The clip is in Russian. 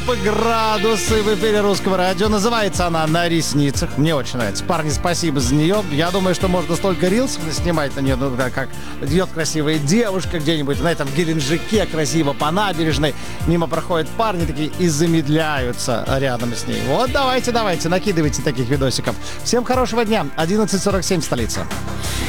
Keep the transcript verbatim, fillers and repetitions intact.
Градусы в эфире Русского радио. Называется она «На ресницах». Мне очень нравится. Парни, спасибо за нее. Я думаю, что можно столько рилсов снимать на нее, ну, да, как идет красивая девушка где-нибудь на этом Геленджике, красиво по набережной. Мимо проходят парни такие и замедляются рядом с ней. Вот давайте, давайте, накидывайте таких видосиков. Всем хорошего дня. одиннадцать сорок семь, столица.